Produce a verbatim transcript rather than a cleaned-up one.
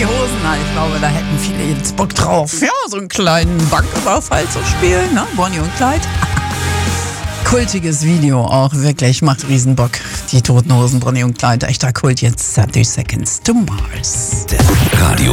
Hosen, na, ich glaube, da hätten viele jetzt Bock drauf. Ja, so einen kleinen Banküberfall zu spielen, ne? Bonnie und Clyde. Kultiges Video auch, wirklich, macht riesen Bock. Die Toten Hosen, Bonnie und Clyde, echter Kult jetzt. thirty Seconds to Mars. Radio